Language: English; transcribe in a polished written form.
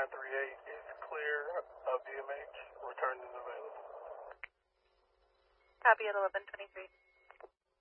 938 is clear of DMH. Return is available. Copy at 1123.